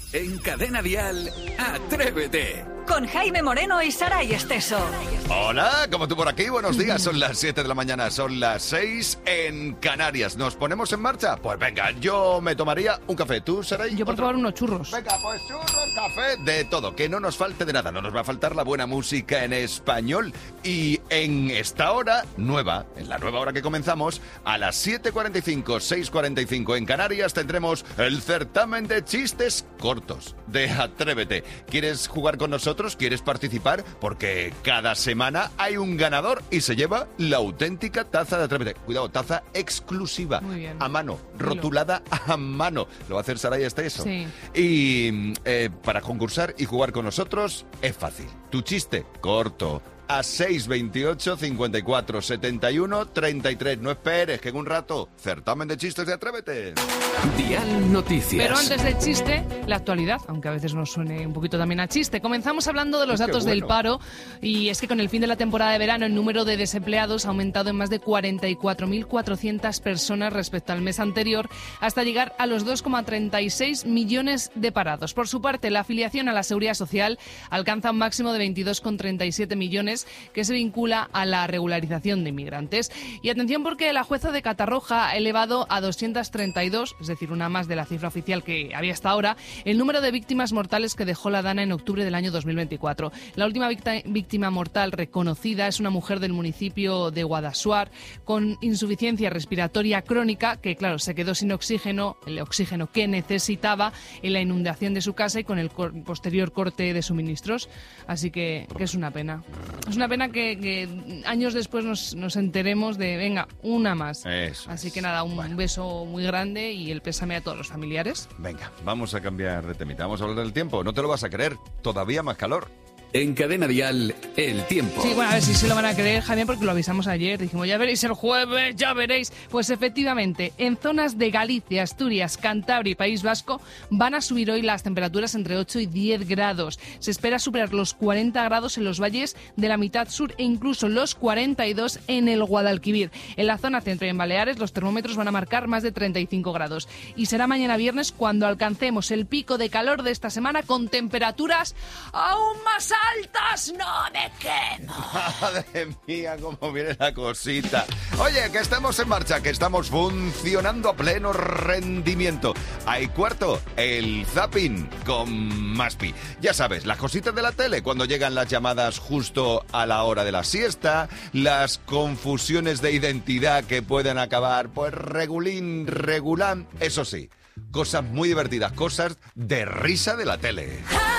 En Cadena Dial, Atrévete. Con Jaime Moreno y Saray Esteso. Hola, ¿cómo tú por aquí? Buenos días, son las 7 de la mañana, son las 6 en Canarias. ¿Nos ponemos en marcha? Pues venga, yo me tomaría un café. ¿Tú, Saray? Yo, por favor, unos churros. Venga, pues churros, café, de todo. Que no nos falte de nada, no nos va a faltar la buena música en español. Y en esta hora nueva, en la nueva hora que comenzamos, a las 7:45, 6:45 en Canarias, tendremos el certamen de chistes cortos de Atrévete. ¿Quieres jugar con nosotros? ¿Quieres participar? Porque cada semana hay un ganador y se lleva la auténtica taza de Atrévete. Cuidado, taza exclusiva. Muy bien. A mano, rotulada a mano. Lo va a hacer Saray Esteso. Sí. Y para concursar y jugar con nosotros es fácil. Tu chiste corto a 628 54 71 33. No esperes, que en un rato, certamen de chistes de Atrévete. Dial Noticias. Pero antes del chiste, la actualidad, aunque a veces nos suene un poquito también a chiste. Comenzamos hablando de los datos del paro, y es que con el fin de la temporada de verano el número de desempleados ha aumentado en más de 44.400 personas respecto al mes anterior, hasta llegar a los 2,36 millones de parados. Por su parte, la afiliación a la Seguridad Social alcanza un máximo de 22,37 millones, que se vincula a la regularización de inmigrantes. Y atención, porque la jueza de Catarroja ha elevado a 232, es decir, una más de la cifra oficial que había hasta ahora, el número de víctimas mortales que dejó la Dana en octubre del año 2024. La última víctima mortal reconocida es una mujer del municipio de Guadassuar con insuficiencia respiratoria crónica que, claro, se quedó sin oxígeno, el oxígeno que necesitaba en la inundación de su casa y con el posterior corte de suministros. Así que es una pena. Es una pena que años después nos enteremos de, venga, una más. Eso Así es. que nada, un Bueno. beso muy grande y el pésame a todos los familiares. Venga, vamos a cambiar de temita. Vamos a hablar del tiempo. No te lo vas a creer. Todavía más calor. En Cadena Dial, el tiempo. Sí, bueno, a ver si se lo van a creer, Javier, porque lo avisamos ayer. Dijimos, ya veréis el jueves, ya veréis. Pues efectivamente, en zonas de Galicia, Asturias, Cantabria y País Vasco van a subir hoy las temperaturas entre 8 y 10 grados. Se espera superar los 40 grados en los valles de la mitad sur e incluso los 42 en el Guadalquivir. En la zona centro y en Baleares los termómetros van a marcar más de 35 grados. Y será mañana viernes cuando alcancemos el pico de calor de esta semana con temperaturas aún más altas. ¡No me quemo! Madre mía, cómo viene la cosita. Oye, que estamos en marcha, que estamos funcionando a pleno rendimiento. Hay cuarto, el zapping con Maspi. Ya sabes, las cositas de la tele, cuando llegan las llamadas justo a la hora de la siesta, las confusiones de identidad que pueden acabar, pues regulín, regulán. Eso sí, cosas muy divertidas, cosas de risa de la tele.